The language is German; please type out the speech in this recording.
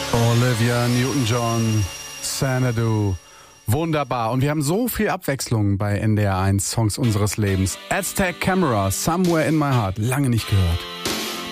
Olivia Newton-John, Xanadu. Wunderbar. Und wir haben so viel Abwechslung bei NDR 1 Songs unseres Lebens. Aztec Camera, Somewhere in My Heart. Lange nicht gehört.